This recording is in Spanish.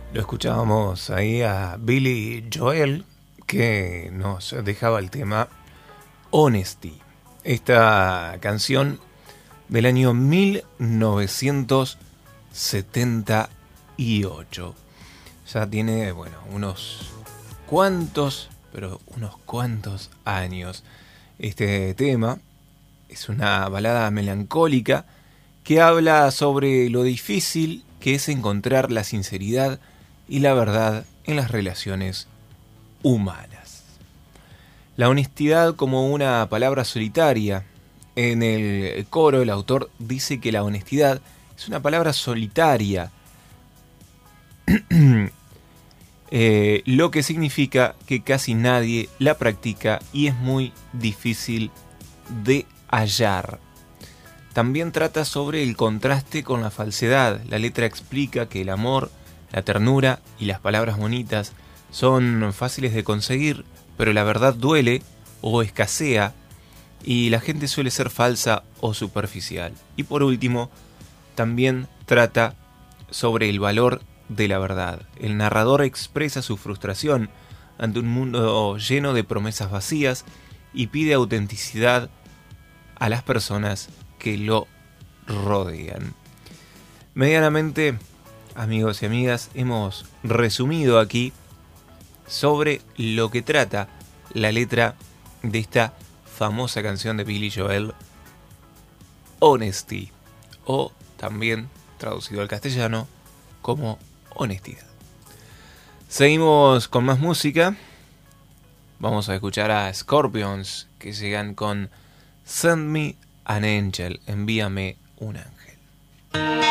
Lo escuchábamos ahí a Billy Joel, que nos dejaba el tema Honesty. Esta canción del año 1978. Ya tiene, bueno, unos cuantos años. Este tema es una balada melancólica que habla sobre lo difícil que es encontrar la sinceridad y la verdad en las relaciones humanas. La honestidad como una palabra solitaria. En el coro el autor dice que la honestidad es una palabra solitaria, lo que significa que casi nadie la practica y es muy difícil de hallar. También trata sobre el contraste con la falsedad. La letra explica que el amor, la ternura y las palabras bonitas son fáciles de conseguir, pero la verdad duele o escasea y la gente suele ser falsa o superficial. Y por último, también trata sobre el valor de la verdad. El narrador expresa su frustración ante un mundo lleno de promesas vacías y pide autenticidad a las personas que lo rodean. Medianamente, amigos y amigas, hemos resumido aquí sobre lo que trata la letra de esta famosa canción de Billy Joel, Honesty, o también traducido al castellano como honestidad. Seguimos con más música. Vamos a escuchar a Scorpions, que llegan con Send Me an Angel, envíame un ángel.